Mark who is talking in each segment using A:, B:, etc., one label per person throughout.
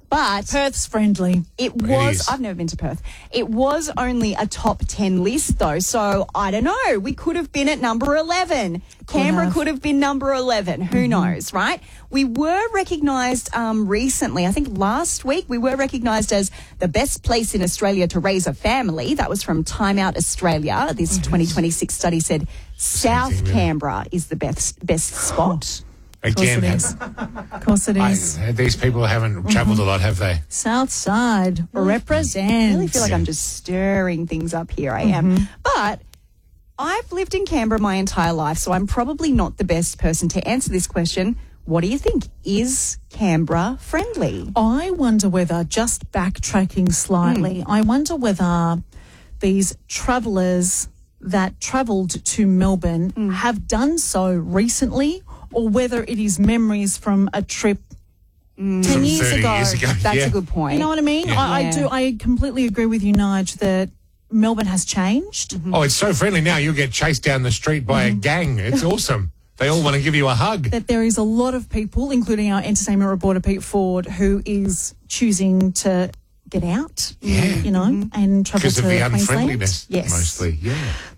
A: But
B: Perth's friendly.
A: it
C: It
A: was,
C: is.
A: I've never been to Perth. It was only a top 10 list though. So I don't know. We could have been at number 11. Canberra
B: have.
A: could have been number 11. Who knows, right? We were recognised recently, I think last week, we were recognised as the best place in Australia to raise a family. That was from Time Out Australia. This 2026 study said South
C: thing, really.
A: Canberra is the best spot.
C: Again,
B: Of course it is.
C: these people haven't travelled a lot, have they?
B: South Side represents.
A: I really feel like I'm just stirring things up here. I am. But I've lived in Canberra my entire life, so I'm probably not the best person to answer this question. What do you think? Is Canberra friendly?
B: I wonder whether, just backtracking slightly, I wonder whether these travellers that travelled to Melbourne have done so recently, or whether it is memories from a trip 10
C: From
B: years
C: 30
B: ago.
C: years ago.
A: That's
C: Yeah.
A: a good point.
B: You know what I mean?
C: Yeah.
B: I completely agree with you, Nige, that Melbourne has changed.
C: Oh, it's so friendly now. You'll get chased down the street by a gang. It's awesome. They all want to give you a hug.
B: That there is a lot of people, including our entertainment reporter Pete Ford, who is choosing to get out, you know, and travel
C: Because
B: to
C: of the
B: Queensland.
C: unfriendliness,
B: Yes.
C: mostly. Yeah.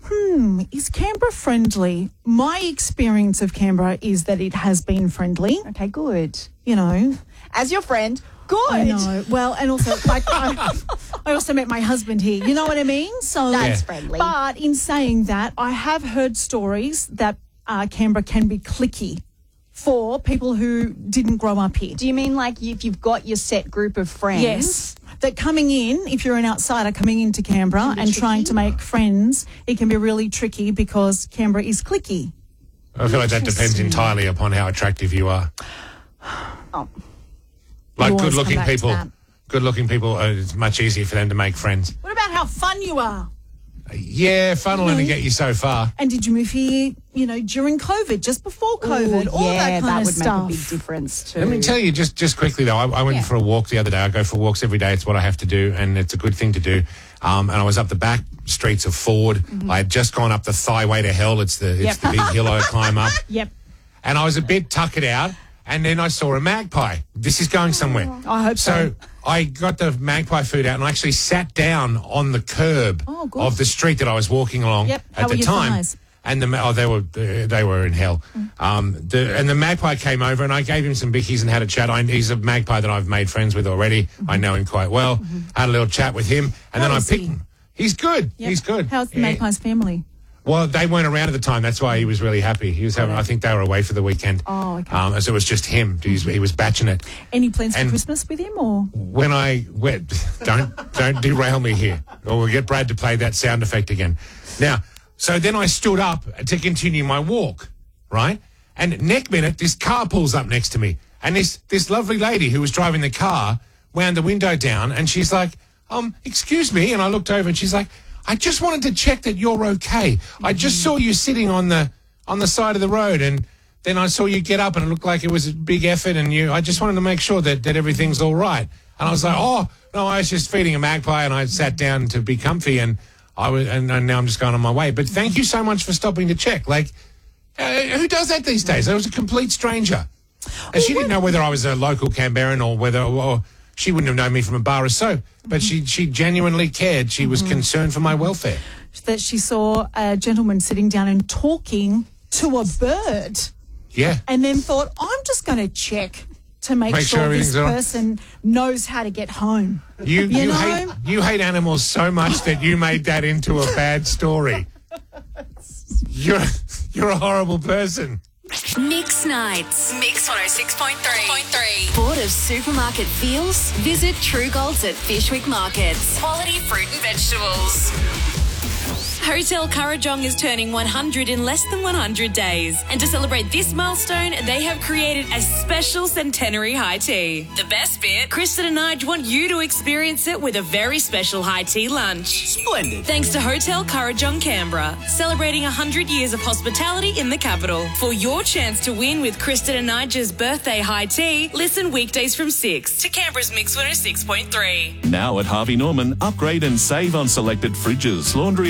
B: Is Canberra friendly? My experience of Canberra is that it has been friendly,
A: Okay, good.
B: you know.
A: As your friend, good.
B: I know. Well, and also, like, I also met my husband here. You know what I mean? So
A: That's
C: Yeah.
A: friendly.
B: But in saying that, I have heard stories that Canberra can be cliquey for people who didn't grow up here.
A: Do you mean like if you've got your set group of friends?
B: Yes. That coming in, if you're an outsider coming into Canberra and trying to make friends, it can be really tricky because Canberra is cliquey.
C: I feel like that depends entirely upon how attractive you are.
A: Oh.
C: Like
B: You always
C: good-looking
B: come back to
C: people.
B: that.
C: Good-looking people, it's much easier for them to make friends.
B: What about how fun you are?
C: Yeah, fun will only get you so far.
B: And did you move here, you know, during COVID, just before COVID, all
A: yeah,
B: that kind of
A: would
B: stuff?
A: make a big difference too.
C: Let me tell you, just quickly though, I went
A: Yeah.
C: for a walk the other day. I go for walks every day. It's what I have to do, and it's a good thing to do. And I was up the back streets of Ford. I had just gone up the Thigh-Way to Hell. It's the big hill I climb up.
B: Yep.
C: And I was a bit tuckered out, and then I saw a magpie. This is going somewhere.
B: I hope so.
C: I got the magpie food out and I actually sat down on the curb
B: Oh, good.
C: of the street that I was walking along
B: Yep. How
C: at
B: were
C: the
B: your
C: time.
B: thighs?
C: And they were in hell. And the magpie came over and I gave him some bickies and had a chat. He's a magpie that I've made friends with already. I know him quite well. Had a little chat with him, and
B: How
C: then I
B: is
C: picked
B: he?
C: him. He's good.
B: Yep.
C: He's good.
B: How's the
C: Yeah.
B: Magpie's family?
C: Well, they weren't around at the time. That's why he was really happy. He was having. I think they were away for the weekend.
B: Oh, okay.
C: So it was just him. He was batching it.
B: Any plans for
C: And-
B: Christmas with him, or?
C: When I went, don't derail me here, or we'll get Brad to play that sound effect again. Now, so then I stood up to continue my walk, right? And next minute, this car pulls up next to me, and this lovely lady who was driving the car wound the window down, and she's like, excuse me, and I looked over, and she's like, I just wanted to check that you're okay. I just saw you sitting on the side of the road, and then I saw you get up, and it looked like it was a big effort, and I just wanted to make sure that everything's all right. And I was like, oh, no, I was just feeding a magpie, and I sat down to be comfy, and and now I'm just going on my way. But thank you so much for stopping to check. Like, who does that these days? I was a complete stranger. And she didn't know whether I was a local Canberran or she wouldn't have known me from a bar of soap. But she genuinely cared. She was concerned for my welfare.
B: That she saw a gentleman sitting down and talking to a bird,
C: Yeah.
B: and then thought, I'm just going to check to make
C: Make sure
B: sure this
C: everything's all right.
B: person knows how to get home.
C: You
B: know?
C: hate animals so much that you made that into a bad story. You're a horrible person.
D: Mix Nights. Mix 106.3. Bored of supermarket feels? Visit True Golds at Fishwick Markets. Quality fruit and vegetables. Hotel Kurrajong is turning 100 in less than 100 days. And to celebrate this milestone, they have created a special centenary high tea. The best bit, Kristen and I want you to experience it with a very special high tea lunch.
E: Splendid.
D: Thanks to Hotel Kurrajong Canberra, celebrating 100 years of hospitality in the capital. For your chance to win with Kristen and Nigel's birthday high tea, listen weekdays from 6 to Canberra's Mix 106.3.
E: Now at Harvey Norman, upgrade and save on selected fridges, laundry appliances,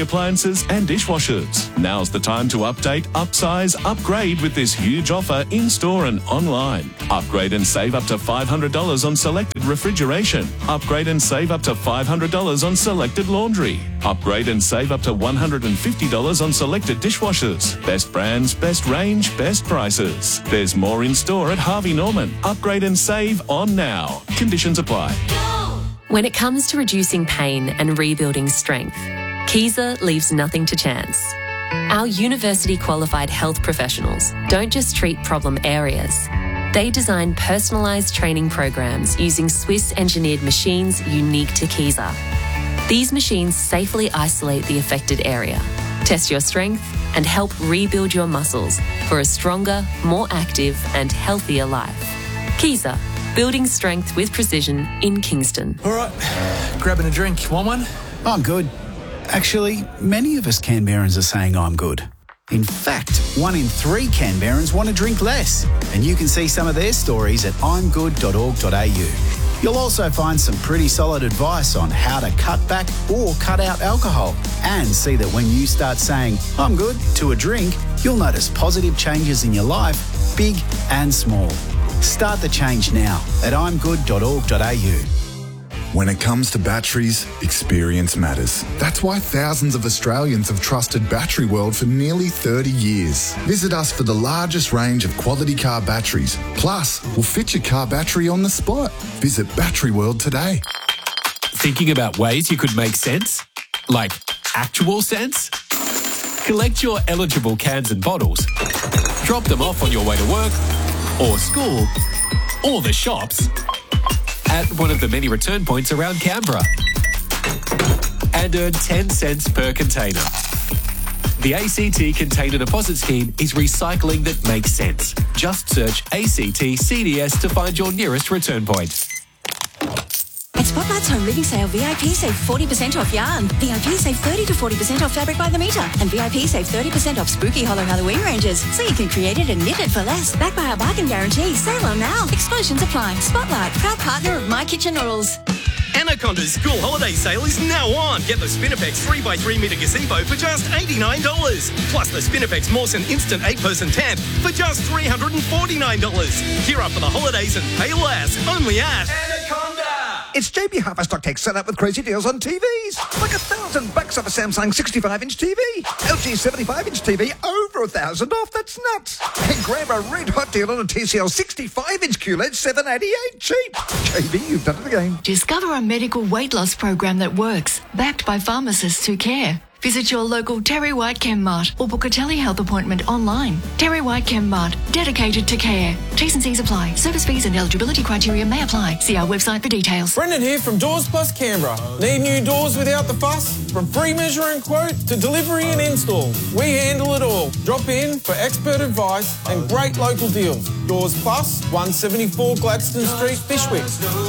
E: appliances and dishwashers. Now's the time to update, upsize, upgrade with this huge offer in-store and online. Upgrade and save up to $500 on selected refrigeration. Upgrade and save up to $500 on selected laundry. Upgrade and save up to $150 on selected dishwashers. Best brands, best range, best prices. There's more in store at Harvey Norman. Upgrade and save on now. Conditions apply.
F: When it comes to reducing pain and rebuilding strength, Kaiser leaves nothing to chance. Our university-qualified health professionals don't just treat problem areas. They design personalised training programs using Swiss-engineered machines unique to Kaiser. These machines safely isolate the affected area, test your strength, and help rebuild your muscles for a stronger, more active and healthier life. Kaiser, building strength with precision in Kingston.
G: All right, grabbing a drink. Want one?
H: I'm good. Actually, many of us Canberrans are saying I'm good. In fact, 1 in 3 Canberrans want to drink less. And you can see some of their stories at imgood.org.au. You'll also find some pretty solid advice on how to cut back or cut out alcohol. And see that when you start saying, I'm good, to a drink, you'll notice positive changes in your life, big and small. Start the change now at imgood.org.au.
I: When it comes to batteries, experience matters. That's why thousands of Australians have trusted Battery World for nearly 30 years. Visit us for the largest range of quality car batteries. Plus, we'll fit your car battery on the spot. Visit Battery World today.
J: Thinking about ways you could make sense? Like actual sense? Collect your eligible cans and bottles, drop them off on your way to work, or school, or the shops, at one of the many return points around Canberra, and earn 10 cents per container. The ACT Container Deposit Scheme is recycling that makes sense. Just search ACT CDS to find your nearest return point.
K: At Spotlight's Home Living Sale, VIP save 40% off yarn. VIP save 30 to 40% off fabric by the metre. And VIP save 30% off spooky hollow Halloween ranges. So you can create it and knit it for less. Backed by our bargain guarantee. Sale on now. Exclusions apply. Spotlight, proud partner of My Kitchen Noodles.
L: Anaconda's school holiday sale is now on. Get the Spinifex 3x3 metre gazebo for just $89. Plus the Spinifex Mawson Instant 8-person tent for just $349. Gear up for the holidays and pay less. Only at Anaconda.
M: It's JB Hi-Fi StockTech set up with crazy deals on TVs. Like $1,000 off a Samsung 65-inch TV. LG 75-inch TV over $1,000 off. That's nuts. And grab a red hot deal on a TCL 65-inch QLED $788 cheap. JB, you've done it again.
N: Discover a medical weight loss program that works, backed by pharmacists who care. Visit your local Terry White Chemmart or book a telehealth appointment online. Terry White Chemmart, dedicated to care. T's and C's apply. Service fees and eligibility criteria may apply. See our website for details.
O: Brendan here from Doors Plus Canberra. Need new doors without the fuss? From free measure and quote to delivery and install, we handle it all. Drop in for expert advice and great local deals. Doors Plus, 174 Gladstone Street, Fishwick.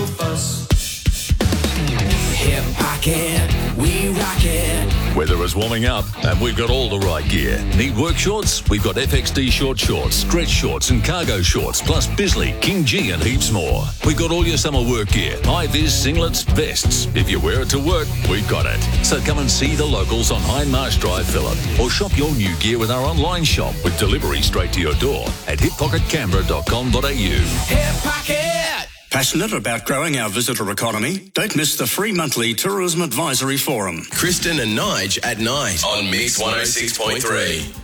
P: Hip Pocket, we rock it.
Q: Weather is warming up and we've got all the right gear. Need work shorts? We've got FXD short shorts, stretch shorts and cargo shorts, plus Bisley, King G and heaps more. We've got all your summer work gear, high-vis singlets, vests. If you wear it to work, we've got it. So come and see the locals on Hindmarsh Drive, Phillip, or shop your new gear with our online shop with delivery straight to your door at hippocketcanberra.com.au.
P: Hip Pocket!
R: Passionate about growing our visitor economy? Don't miss the free monthly Tourism Advisory Forum.
S: Kristen and Nige at night on Mix 106.3.